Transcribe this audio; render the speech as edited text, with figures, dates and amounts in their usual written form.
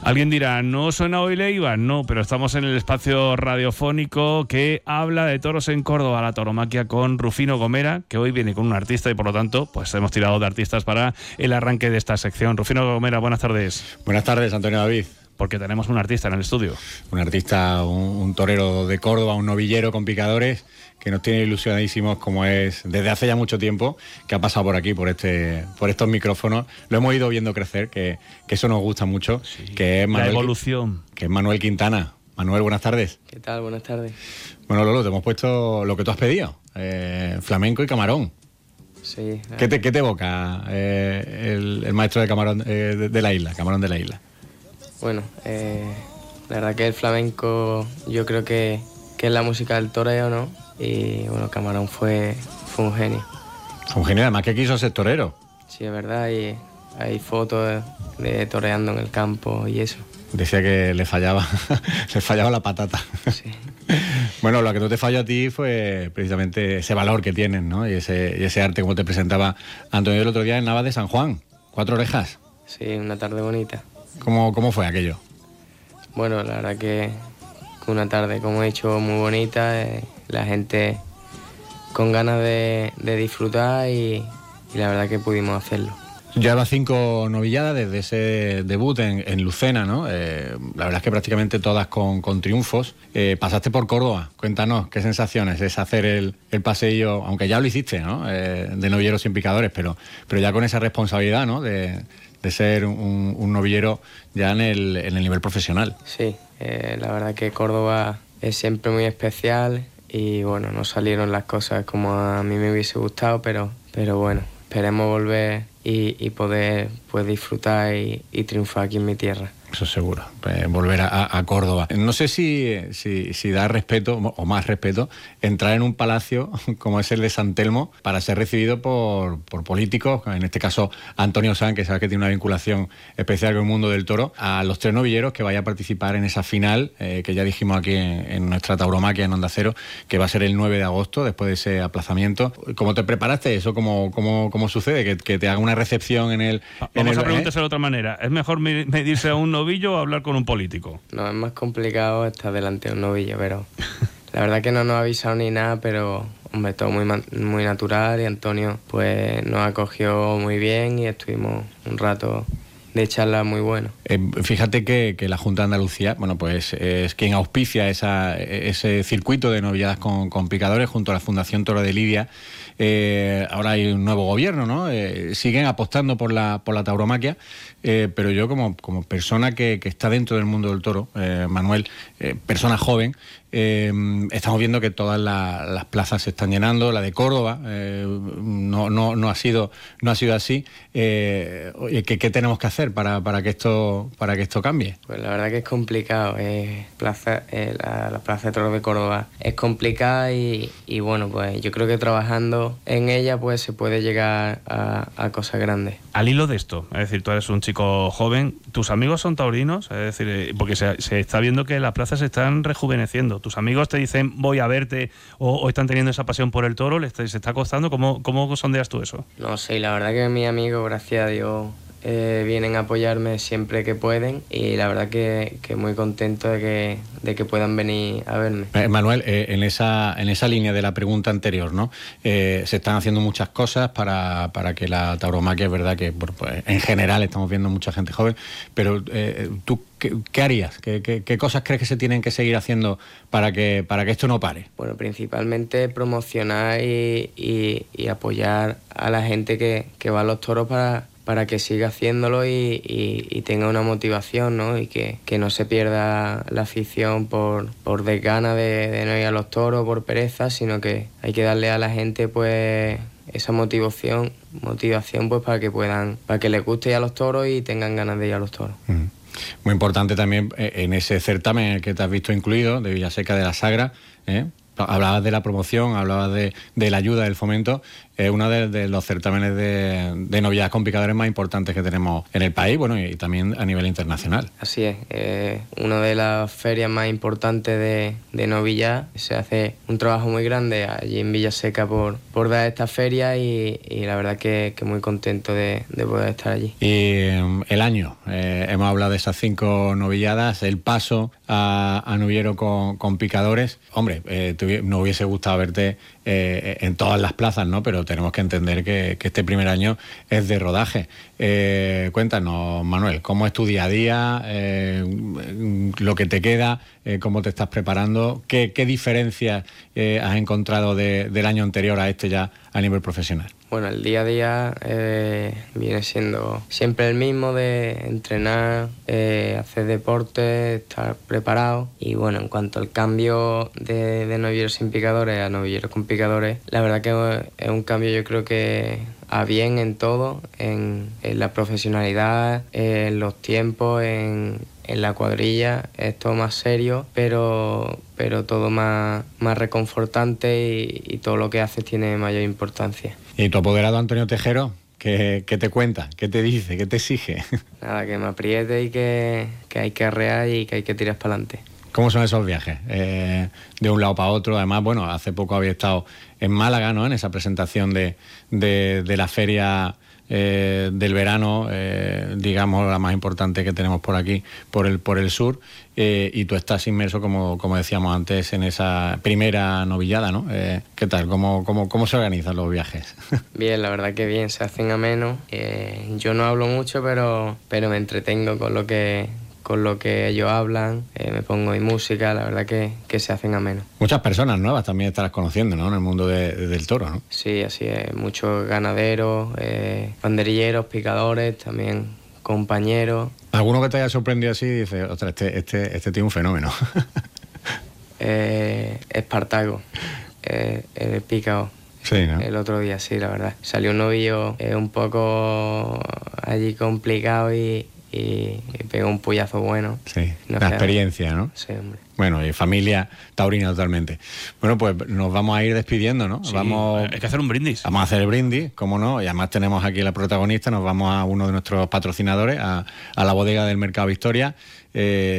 Alguien dirá, ¿no suena hoy Leiva? No, pero estamos en el espacio radiofónico que habla de toros en Córdoba, la tauromaquia con Rufino Gomera, que hoy viene con un artista y por lo tanto pues hemos tirado de artistas para el arranque de esta sección. Rufino Gomera, buenas tardes. Buenas tardes, Antonio David. Porque tenemos un artista en el estudio. Un artista, un torero de Córdoba, un novillero con picadores, que nos tiene ilusionadísimos, como es desde hace ya mucho tiempo, que ha pasado por aquí, por estos micrófonos. Lo hemos ido viendo crecer, que eso nos gusta mucho, sí, que es Manuel, la evolución. Que es Manuel Quintana. Manuel, buenas tardes. ¿Qué tal? Buenas tardes. Bueno, Lolo, te hemos puesto lo que tú has pedido, flamenco y camarón. Sí. ¿Qué te evoca el maestro de camarón de la isla, camarón de la isla? Bueno, la verdad que el flamenco yo creo que es la música del toreo, ¿no? Y bueno, Camarón fue un genio. Fue un genio, además que quiso ser torero. Sí, es verdad, y hay fotos de toreando en el campo y eso. Decía que le fallaba la patata. Sí. Bueno, lo que no te falló a ti fue precisamente ese valor que tienen, ¿no? Y ese arte, como te presentaba Antonio el otro día en Navas de San Juan. 4 orejas. Sí, una tarde bonita. ¿Cómo fue aquello? Bueno, la verdad que una tarde, como he dicho, muy bonita, la gente con ganas de disfrutar y la verdad que pudimos hacerlo. Llevaba 5 novilladas desde ese debut en Lucena, ¿no? La verdad es que prácticamente todas con triunfos. Pasaste por Córdoba, cuéntanos, ¿qué sensaciones es hacer el paseillo, aunque ya lo hiciste, ¿no? De novilleros sin picadores, pero ya con esa responsabilidad, ¿no? De ser un novillero ya en el nivel profesional. Sí, la verdad que Córdoba es siempre muy especial y bueno, no salieron las cosas como a mí me hubiese gustado, pero bueno, esperemos volver y poder pues disfrutar y triunfar aquí en mi tierra. Eso seguro, volver a Córdoba. No sé si da respeto, o más respeto, entrar en un palacio como es el de San Telmo para ser recibido por políticos, en este caso Antonio Sanz, que sabes que tiene una vinculación especial con el mundo del toro, a los 3 novilleros que vaya a participar en esa final, que ya dijimos aquí en nuestra tauromaquia en Onda Cero, que va a ser el 9 de agosto, después de ese aplazamiento. ¿Cómo te preparaste eso? ¿Cómo sucede? ¿Que te haga una recepción en el...? Vamos a preguntarse de otra manera. ¿Es mejor medirse a un novillo o hablar con un político? No, es más complicado estar delante de un novillo, pero la verdad que no nos ha avisado ni nada, pero hombre, todo muy natural y Antonio pues nos acogió muy bien y estuvimos un rato de charla muy bueno. Fíjate que la Junta de Andalucía, bueno, pues es quien auspicia ese circuito de novilladas con picadores junto a la Fundación Toro de Lidia. Ahora hay un nuevo gobierno, ¿no? Siguen apostando por la tauromaquia, pero yo como persona que está dentro del mundo del toro, Manuel, persona joven, estamos viendo que todas las plazas se están llenando. La de Córdoba no ha sido así. ¿Qué tenemos que hacer para que esto cambie? Pues la verdad que es complicado. La plaza de toros de Córdoba es complicada y bueno, pues yo creo que trabajando en ella pues se puede llegar a cosas grandes. Al hilo de esto, es decir, tú eres un chico joven, ¿tus amigos son taurinos? Es decir, porque se está viendo que las plazas se están rejuveneciendo. ¿Tus amigos te dicen voy a verte o están teniendo esa pasión por el toro? ¿Se está costando? ¿Cómo sondeas tú eso? No sé, la verdad que mis amigos, gracias a Dios, vienen a apoyarme siempre que pueden y la verdad que muy contento de que puedan venir a verme. Manuel, en esa línea de la pregunta anterior, ¿no? Se están haciendo muchas cosas para que la tauromaquia, es verdad que pues, en general estamos viendo mucha gente joven, pero tú ¿qué harías? ¿Qué cosas crees que se tienen que seguir haciendo para que esto no pare? Bueno, principalmente promocionar y apoyar a la gente que va a los toros para que siga haciéndolo y tenga una motivación, ¿no? Y que no se pierda la afición por desgana de no ir a los toros, por pereza, sino que hay que darle a la gente pues esa motivación pues para que les guste ir a los toros y tengan ganas de ir a los toros. Muy importante también en ese certamen en el que te has visto incluido, de Villaseca de la Sagra, hablabas de la promoción, hablabas de la ayuda, del fomento, es uno de los certámenes de novilladas con picadores más importantes que tenemos en el país, bueno, y también a nivel internacional. Así es, una de las ferias más importantes de novilladas. Se hace un trabajo muy grande allí en Villaseca por dar esta feria y la verdad que muy contento de poder estar allí. Y el año, hemos hablado de esas 5 novilladas, el paso a novillero con picadores. Hombre, nos hubiese gustado verte en todas las plazas, ¿no? Pero tenemos que entender que este primer año es de rodaje. Cuéntanos, Manuel, ¿cómo es tu día a día? Lo que te queda, cómo te estás preparando, qué diferencias has encontrado del año anterior a este ya a nivel profesional. Bueno, el día a día viene siendo siempre el mismo, de entrenar, hacer deporte, estar preparado. Y bueno, en cuanto al cambio de novilleros sin picadores a novilleros con picadores, la verdad que es un cambio, yo creo que a bien en todo, en la profesionalidad, en los tiempos, en la cuadrilla. Es todo más serio, pero todo más reconfortante y todo lo que haces tiene mayor importancia. ¿Y tu apoderado Antonio Tejero? ¿Qué te cuenta? ¿Qué te dice? ¿Qué te exige? Nada, que me apriete y que hay que arrear y que hay que tirar para adelante. ¿Cómo son esos viajes? De un lado para otro. Además, bueno, hace poco había estado en Málaga, ¿no? En esa presentación de la feria del verano, digamos, la más importante que tenemos por aquí, por el sur, y tú estás inmerso, como decíamos antes, en esa primera novillada, ¿no? ¿Qué tal? ¿Cómo se organizan los viajes? Bien, la verdad que bien, se hacen amenos. Yo no hablo mucho, pero me entretengo con lo que ellos hablan, me pongo mi música, la verdad que se hacen amenos. Muchas personas nuevas también estarás conociendo, ¿no? En el mundo del toro, ¿no? Sí, así es, muchos ganaderos, banderilleros, picadores, también compañeros. ¿Alguno que te haya sorprendido así y dices, ostras, este tiene un fenómeno? Espartaco, el picado. Sí, ¿no? El otro día, sí, la verdad. Salió un novillo un poco allí complicado y pegó un puyazo bueno. Sí, la experiencia, ¿no? Sí, hombre. Bueno, y familia taurina totalmente. Bueno, pues nos vamos a ir despidiendo, ¿no? Sí, hay que hacer un brindis. Vamos a hacer el brindis, cómo no, y además tenemos aquí a la protagonista, nos vamos a uno de nuestros patrocinadores, a la bodega del Mercado Victoria.